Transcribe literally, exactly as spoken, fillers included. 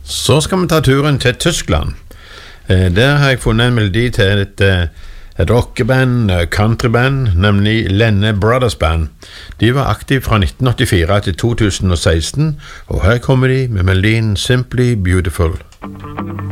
Så skal vi ta turen til Tyskland. Der har jeg funnet en melodi til et, et rockeband, countryband, nemlig Lenne Brothers Band. De var aktive fra nitten åttifire til to tusen og seksten, og her kommer de med melodien Simply Beautiful.